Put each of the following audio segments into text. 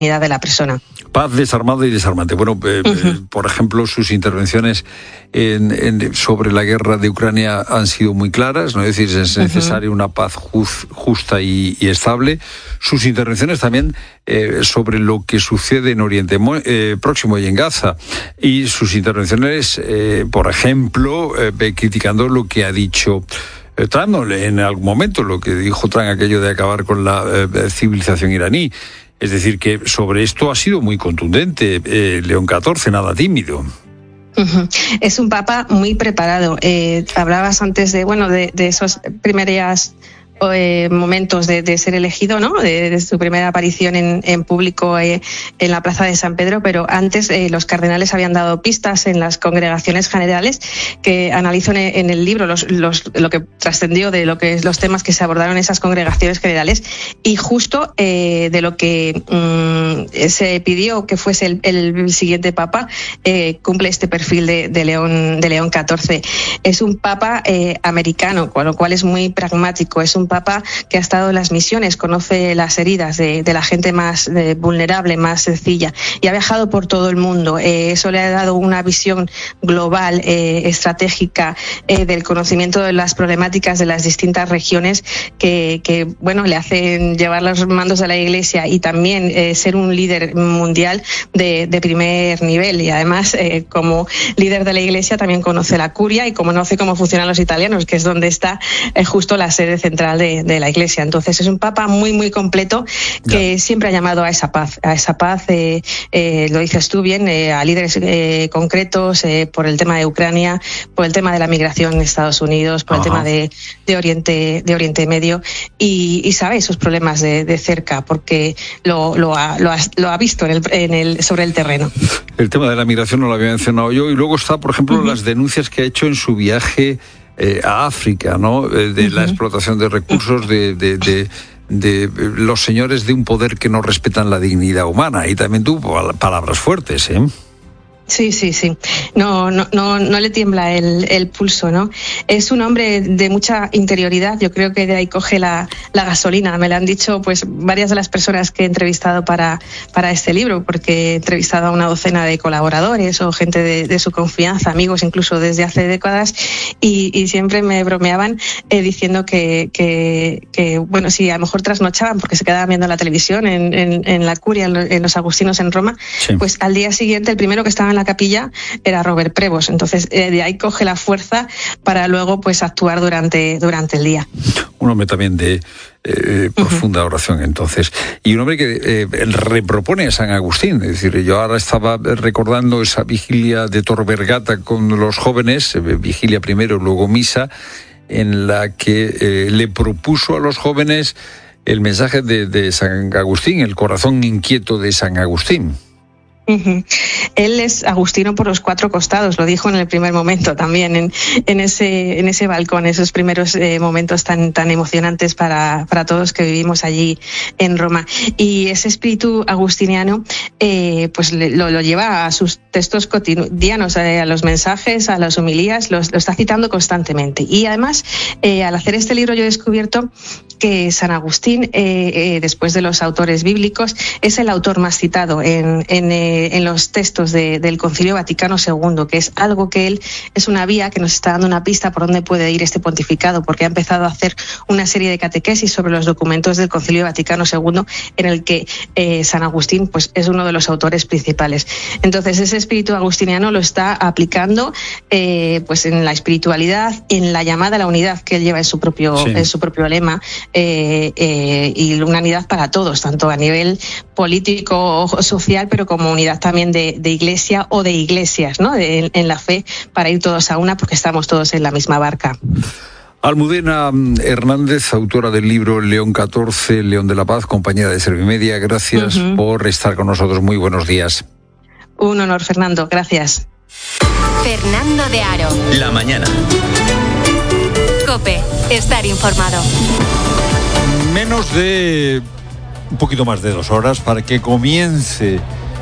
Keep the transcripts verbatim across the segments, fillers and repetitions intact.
de la persona. Paz desarmada y desarmante. Bueno, eh, uh-huh. eh, por ejemplo, sus intervenciones en, en, sobre la guerra de Ucrania han sido muy claras, ¿no? Es decir, es necesaria uh-huh. una paz just, justa y, y estable. Sus intervenciones también eh, sobre lo que sucede en Oriente eh, Próximo y en Gaza. Y sus intervenciones, eh, por ejemplo, eh, criticando lo que ha dicho eh, Trump en algún momento, lo que dijo Trump, aquello de acabar con la eh, civilización iraní. Es decir, que sobre esto ha sido muy contundente. Eh, León catorce, nada tímido. Uh-huh. Es un papa muy preparado. Eh, hablabas antes de, bueno, de, de esos primeras eh, momentos de, de ser elegido, ¿no? De, de su primera aparición en, en público eh, en la Plaza de San Pedro, pero antes eh, los cardenales habían dado pistas en las congregaciones generales que analizo en, en el libro los, los, lo que trascendió de lo que los temas que se abordaron en esas congregaciones generales, y justo eh, de lo que mm, se pidió que fuese el, el siguiente papa eh, cumple este perfil de, de León de León catorce. Es un papa eh, americano, con lo cual es muy pragmático. Es un papa que ha estado en las misiones, conoce las heridas de, de la gente más eh, vulnerable, más sencilla, y ha viajado por todo el mundo. Eh, eso le ha dado una visión global, eh, estratégica, eh, del conocimiento de las problemáticas de las distintas regiones que, que bueno, le hacen llevar los mandos de la Iglesia y también eh, ser un líder mundial de, de primer nivel. Y además, eh, como líder de la Iglesia, también conoce la curia y conoce cómo funcionan los italianos, que es donde está eh, justo la sede central De, de la Iglesia. Entonces es un papa muy muy completo que ya. siempre ha llamado a esa paz, a esa paz, eh, eh, lo dices tú bien, eh, a líderes eh, concretos eh, por el tema de Ucrania, por el tema de la migración en Estados Unidos, por Ajá. el tema de, de Oriente de Oriente Medio, y, y sabe esos problemas de, de cerca porque lo, lo, ha, lo, ha, lo ha visto en el, en el, sobre el terreno. El tema de la migración no lo había mencionado yo, y luego está, por ejemplo, uh-huh. las denuncias que ha hecho en su viaje Eh, a África, ¿no? Eh, de uh-huh. la explotación de recursos de, de, de, de los señores de un poder que no respetan la dignidad humana. Y también tuvo palabras fuertes, ¿eh? Sí, sí, sí. No, no, no, no le tiembla el, el pulso, ¿no? Es un hombre de mucha interioridad. Yo creo que de ahí coge la, la gasolina. Me lo han dicho, pues, varias de las personas que he entrevistado para, para este libro, porque he entrevistado a una docena de colaboradores o gente de, de su confianza, amigos incluso desde hace décadas, y, y siempre me bromeaban eh, diciendo que, que, que, bueno, si a lo mejor trasnochaban porque se quedaban viendo la televisión en, en, en la curia, en los agustinos en Roma, sí. pues al día siguiente el primero que estaba en la capilla era Robert Prevost. Entonces eh, de ahí coge la fuerza para luego pues actuar durante, durante el día. Un hombre también de eh, profunda uh-huh. oración, entonces, y un hombre que eh, repropone a San Agustín. Es decir, yo ahora estaba recordando esa vigilia de Tor Vergata con los jóvenes, eh, vigilia primero, luego misa, en la que eh, le propuso a los jóvenes el mensaje de, de San Agustín, el corazón inquieto de San Agustín. Uh-huh. Él es agustino por los cuatro costados, lo dijo en el primer momento también, en, en ese en ese balcón, esos primeros eh, momentos tan tan emocionantes para, para todos que vivimos allí en Roma. Y ese espíritu agustiniano eh, pues lo, lo lleva a sus textos cotidianos, eh, a los mensajes, a las homilías, los, lo está citando constantemente. Y además, eh, al hacer este libro yo he descubierto que San Agustín, eh, eh, después de los autores bíblicos, es el autor más citado en, en, eh, en los textos de, del Concilio Vaticano segundo, que es algo que él, es una vía que nos está dando una pista por dónde puede ir este pontificado, porque ha empezado a hacer una serie de catequesis sobre los documentos del Concilio Vaticano segundo, en el que eh, San Agustín pues, es uno de los autores principales. Entonces, ese espíritu agustiniano lo está aplicando eh, pues en la espiritualidad, en la llamada a la unidad que él lleva en su propio, sí. en su propio lema, Eh, eh, y la unidad para todos, tanto a nivel político o social, pero como unidad también de, de iglesia o de iglesias, ¿no? De, en la fe, para ir todos a una, porque estamos todos en la misma barca. Almudena Hernández, autora del libro León catorce, León de la Paz, compañera de Servimedia, gracias uh-huh. por estar con nosotros. Muy buenos días. Un honor, Fernando, gracias. Fernando de Aro. La mañana. COPE, estar informado. Menos de un poquito más de dos horas para que comience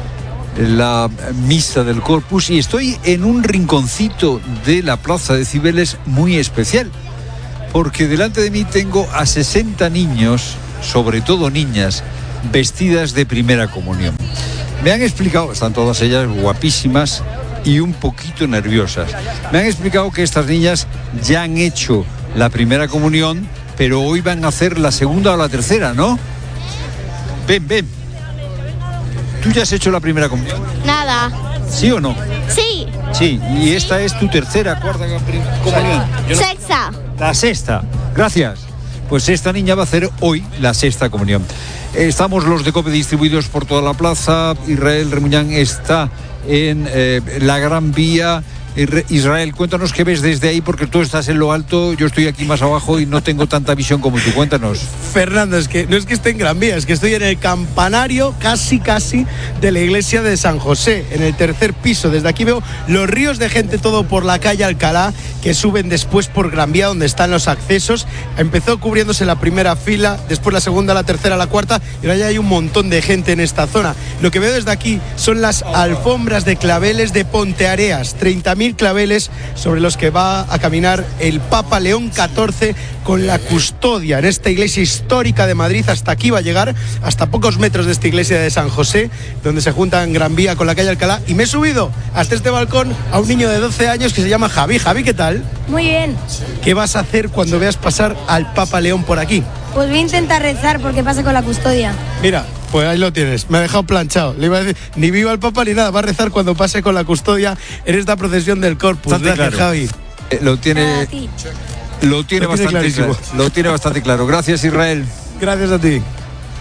la misa del Corpus, y estoy en un rinconcito de la Plaza de Cibeles muy especial, porque delante de mí tengo a sesenta niños, sobre todo niñas, vestidas de primera comunión. Me han explicado, están todas ellas guapísimas y un poquito nerviosas. Me han explicado que estas niñas ya han hecho la primera comunión, pero hoy van a hacer la segunda o la tercera, ¿no? Ven, ven. ¿Tú ya has hecho la primera comunión? Nada. ¿Sí o no? Sí. Sí, y esta es tu tercera, cuarta comunión. Sexta. La sexta. Gracias. Pues esta niña va a hacer hoy la sexta comunión. Estamos los de COPE distribuidos por toda la plaza. Israel Remuñán está en eh, la Gran Vía. Israel, cuéntanos qué ves desde ahí, porque tú estás en lo alto, yo estoy aquí más abajo y no tengo tanta visión como tú. Cuéntanos. Fernando, es que no es que esté en Gran Vía, es que estoy en el campanario casi casi de la iglesia de San José, en el tercer piso. Desde aquí veo los ríos de gente, todo por la calle Alcalá, que suben después por Gran Vía, donde están los accesos. Empezó cubriéndose la primera fila, después la segunda, la tercera, la cuarta, y ahora ya hay un montón de gente en esta zona. Lo que veo desde aquí son las alfombras de claveles de Ponteareas, treinta mil claveles sobre los que va a caminar el Papa León catorce con la custodia en esta iglesia histórica de Madrid. Hasta aquí va a llegar, hasta pocos metros de esta iglesia de San José, donde se juntan Gran Vía con la calle Alcalá, y me he subido hasta este balcón a un niño de doce años que se llama Javi. Javi, ¿qué tal? Muy bien. ¿Qué vas a hacer cuando veas pasar al Papa León por aquí? Pues voy a intentar rezar porque pasa con la custodia. Mira, pues ahí lo tienes, me ha dejado planchado. Le iba a decir, ni viva el Papa ni nada, va a rezar cuando pase con la custodia en esta procesión del Corpus. Bastante Gracias, claro. Javi. Eh, lo tiene, lo tiene Lo tiene bastante claro. Lo tiene bastante claro. Gracias, Israel. Gracias a ti.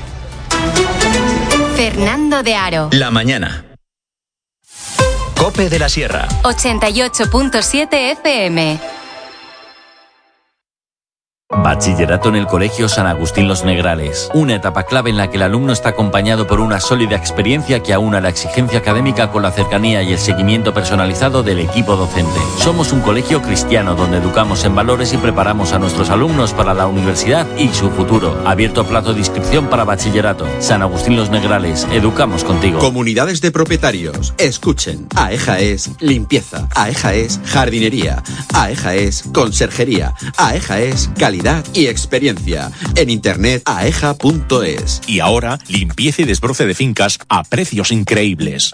Fernando de Aro. La mañana. COPE de la Sierra. ochenta y ocho punto siete F M. Bachillerato en el Colegio San Agustín Los Negrales. Una etapa clave en la que el alumno está acompañado por una sólida experiencia que aúna la exigencia académica con la cercanía y el seguimiento personalizado del equipo docente. Somos un colegio cristiano donde educamos en valores y preparamos a nuestros alumnos para la universidad y su futuro. Abierto plazo de inscripción para bachillerato. San Agustín Los Negrales. Educamos contigo. Comunidades de propietarios. Escuchen. AEJA es limpieza. AEJA es jardinería. AEJA es conserjería. AEJA es calidad y experiencia. En internet aeja punto es. Y ahora, limpieza y desbroce de fincas a precios increíbles.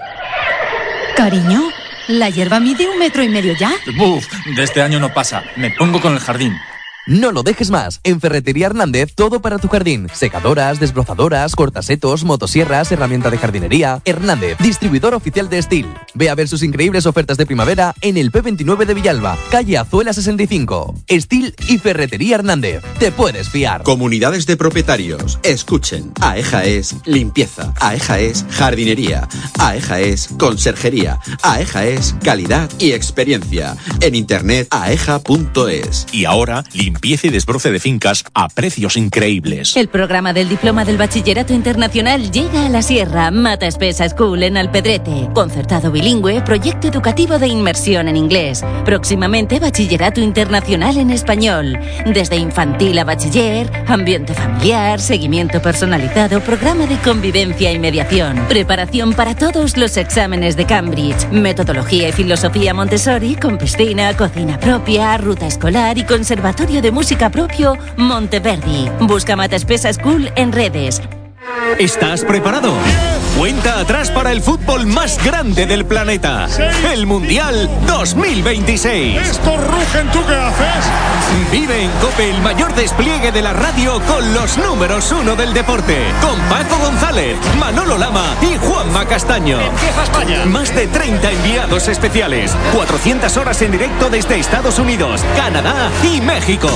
Cariño, ¿la hierba mide un metro y medio ya? Buf, de este año no pasa. Me pongo con el jardín. No lo dejes más. En Ferretería Hernández, todo para tu jardín. Secadoras, desbrozadoras, cortasetos, motosierras, herramienta de jardinería. Hernández, distribuidor oficial de Steel. Ve a ver sus increíbles ofertas de primavera en el P veintinueve de Villalba, calle Azuela sesenta y cinco. Steel y Ferretería Hernández. Te puedes fiar. Comunidades de propietarios. Escuchen. AEJA es limpieza. AEJA es jardinería. AEJA es conserjería. AEJA es calidad y experiencia. En internet aeja punto es. Y ahora, limpieza y desbroce de fincas a precios increíbles. El programa del Diploma del Bachillerato Internacional llega a la Sierra. Mata Espesa School en Alpedrete. Concertado bilingüe, proyecto educativo de inmersión en inglés. Próximamente Bachillerato Internacional en español. Desde infantil a bachiller, ambiente familiar, seguimiento personalizado, programa de convivencia y mediación. Preparación para todos los exámenes de Cambridge. Metodología y filosofía Montessori con piscina, cocina propia, ruta escolar y conservatorio de música propio Monteverdi. Busca Mata Espesa School en redes. ¿Estás preparado? Cuenta atrás para el fútbol más grande del planeta. El Mundial dos mil veintiséis. ¡Estos rugen! ¿Tú qué haces? Vive en COPE el mayor despliegue de la radio con los números uno del deporte. Con Paco González, Manolo Lama y Juanma Castaño. ¡Empieza España! Más de treinta enviados especiales. cuatrocientas horas en directo desde Estados Unidos, Canadá y México.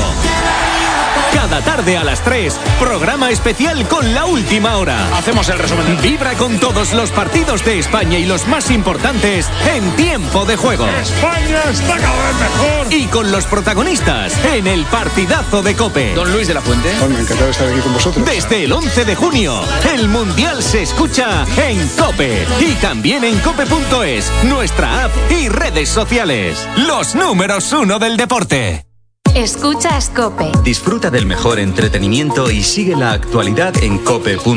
Cada tarde a las tres, programa especial con la última hora. Hacemos el resumen. Vibra con todos los partidos de España y los más importantes en tiempo de juego. España está cada vez mejor. Y con los protagonistas en el partidazo de COPE. Don Luis de la Fuente. Bueno, encantado de estar aquí con vosotros. Desde el once de junio, el Mundial se escucha en COPE. Y también en cope punto es, nuestra app y redes sociales. Los números uno del deporte. Escuchas COPE. Disfruta del mejor entretenimiento y sigue la actualidad en cope punto es.